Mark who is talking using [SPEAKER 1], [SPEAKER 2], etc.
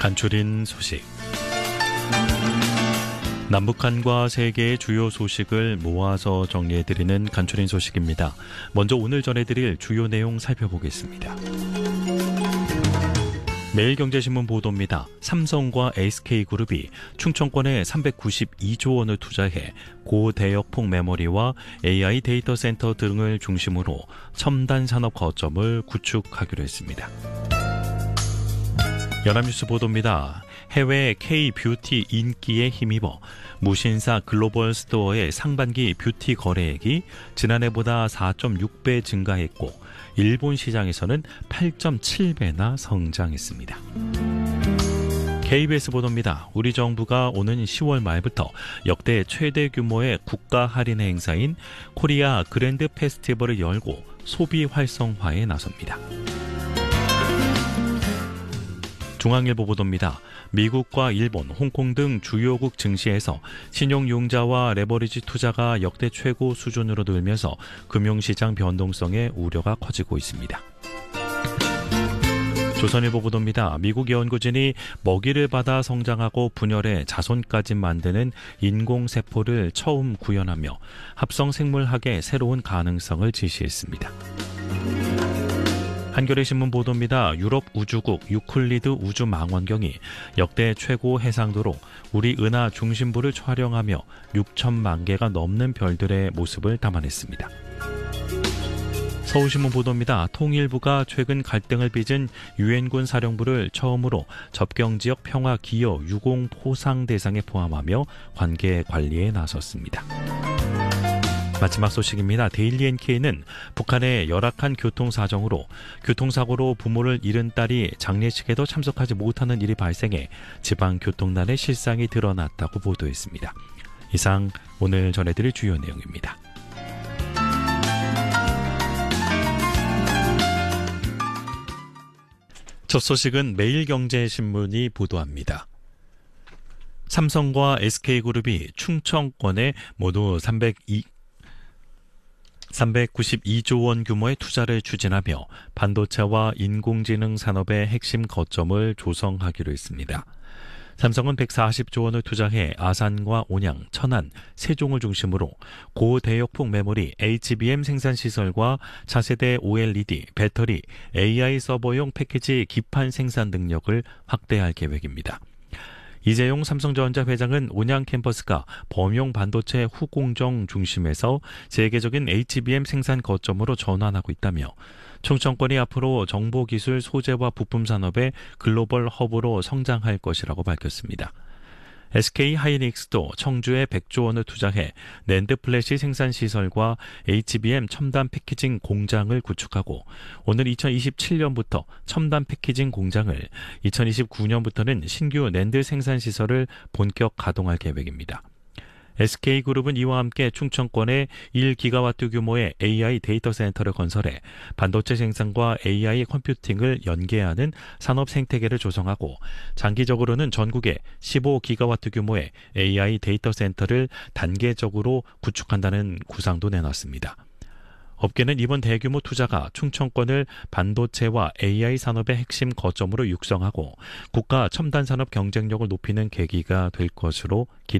[SPEAKER 1] 간추린 소식. 남북한과 세계의 주요 소식을 모아서 정리해드리는 간추린 소식입니다. 먼저 오늘 전해드릴 주요 내용 살펴보겠습니다. 매일경제신문 보도입니다. 삼성과 SK그룹이 충청권에 392조 원을 투자해 고대역폭 메모리와 AI 데이터 센터 등을 중심으로 첨단 산업 거점을 구축하기로 했습니다. 연합뉴스 보도입니다. 해외 K-뷰티 인기에 힘입어 무신사 글로벌 스토어의 상반기 뷰티 거래액이 지난해보다 4.6배 증가했고 일본 시장에서는 8.7배나 성장했습니다. KBS 보도입니다. 우리 정부가 오는 10월 말부터 역대 최대 규모의 국가 할인 행사인 코리아 그랜드 페스티벌을 열고 소비 활성화에 나섭니다. 중앙일보 보도입니다. 미국과 일본, 홍콩 등 주요국 증시에서 신용융자와 레버리지 투자가 역대 최고 수준으로 늘면서 금융시장 변동성에 우려가 커지고 있습니다. 조선일보 보도입니다. 미국 연구진이 먹이를 받아 성장하고 분열해 자손까지 만드는 인공세포를 처음 구현하며 합성생물학의 새로운 가능성을 제시했습니다. 한겨레 신문 보도입니다. 유럽 우주국 유클리드 우주망원경이 역대 최고 해상도로 우리 은하 중심부를 촬영하며 6천만 개가 넘는 별들의 모습을 담아냈습니다. 서울신문 보도입니다. 통일부가 최근 갈등을 빚은 유엔군 사령부를 처음으로 접경지역 평화 기여 유공 포상 대상에 포함하며 관계 관리에 나섰습니다. 마지막 소식입니다. 데일리 NK는 북한의 열악한 교통사정으로 교통사고로 부모를 잃은 딸이 장례식에도 참석하지 못하는 일이 발생해 지방교통난의 실상이 드러났다고 보도했습니다. 이상 오늘 전해드릴 주요 내용입니다. 첫 소식은 매일경제신문이 보도합니다. 삼성과 SK그룹이 충청권에 모두 392조 원 규모의 투자를 추진하며 반도체와 인공지능 산업의 핵심 거점을 조성하기로 했습니다. 삼성은 140조 원을 투자해 아산과 온양, 천안, 세종을 중심으로 고대역폭 메모리 HBM 생산시설과 차세대 OLED, 배터리, AI 서버용 패키지 기판 생산 능력을 확대할 계획입니다. 이재용 삼성전자 회장은 온양 캠퍼스가 범용 반도체 후공정 중심에서 세계적인 HBM 생산 거점으로 전환하고 있다며 충청권이 앞으로 정보기술 소재와 부품 산업의 글로벌 허브로 성장할 것이라고 밝혔습니다. SK하이닉스도 청주에 100조 원을 투자해 낸드 플래시 생산 시설과 HBM 첨단 패키징 공장을 구축하고 오늘 2027년부터 첨단 패키징 공장을, 2029년부터는 신규 낸드 생산 시설을 본격 가동할 계획입니다. SK그룹은 이와 함께 충청권에 1기가와트 규모의 AI 데이터 센터를 건설해 반도체 생산과 AI 컴퓨팅을 연계하는 산업 생태계를 조성하고 장기적으로는 전국에 15기가와트 규모의 AI 데이터 센터를 단계적으로 구축한다는 구상도 내놨습니다. 업계는 이번 대규모 투자가 충청권을 반도체와 AI 산업의 핵심 거점으로 육성하고 국가 첨단 산업 경쟁력을 높이는 계기가 될 것으로 기대합니다.